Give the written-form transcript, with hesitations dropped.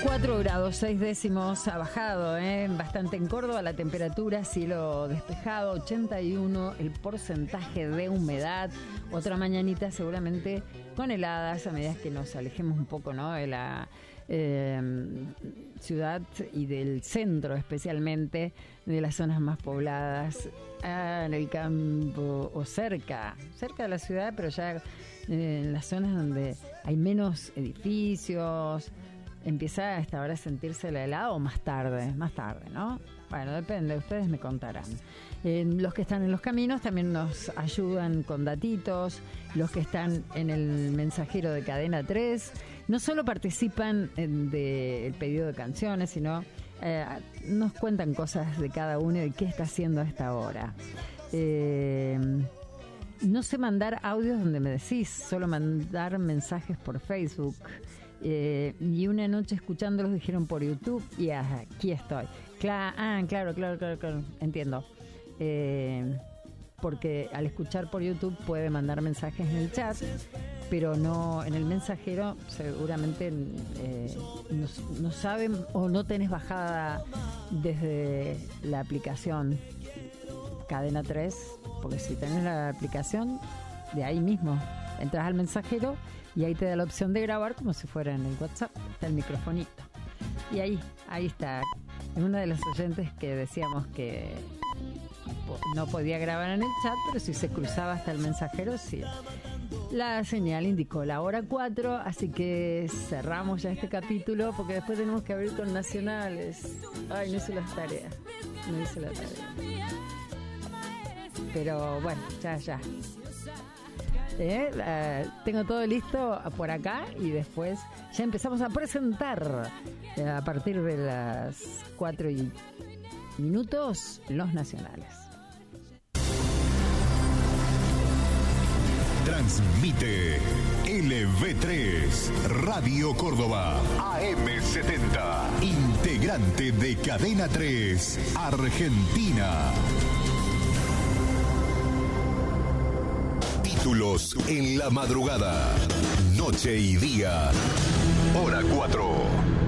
4 grados 6 décimos ha bajado, bastante en Córdoba la temperatura, cielo despejado, 81 el porcentaje de humedad. Otra mañanita seguramente con heladas a medida que nos alejemos un poco, ¿no?, de la ciudad y del centro, especialmente de las zonas más pobladas, en el campo o cerca de la ciudad, pero ya en las zonas donde hay menos edificios. ¿Empieza a esta hora a sentirse el helado o más tarde, ¿no? Bueno, depende, ustedes me contarán. Los que están en los caminos también nos ayudan con datitos. Los que están en el mensajero de Cadena 3 no solo participan del pedido de canciones, sino nos cuentan cosas de cada uno y de qué está haciendo a esta hora. No sé mandar audios donde me decís, solo mandar mensajes por Facebook. Y una noche escuchándolos dijeron por YouTube y aquí estoy. Claro, entiendo. Porque al escuchar por YouTube puede mandar mensajes en el chat, pero no en el mensajero. Seguramente no saben o no tenés bajada desde la aplicación Cadena 3, porque si tenés la aplicación de ahí mismo entras al mensajero y ahí te da la opción de grabar como si fuera en el WhatsApp. Está el microfonito. Y ahí está. Una de las oyentes que decíamos que no podía grabar en el chat, pero si se cruzaba hasta el mensajero, sí. La señal indicó la hora 4, así que cerramos ya este capítulo porque después tenemos que abrir con nacionales. Ay, no hice la tarea. Pero bueno, ya. Tengo todo listo por acá y después ya empezamos a presentar a partir de las 4:00 los nacionales. Transmite LV3 Radio Córdoba AM70, integrante de Cadena 3 Argentina. Títulos en la madrugada, noche y día, hora 4.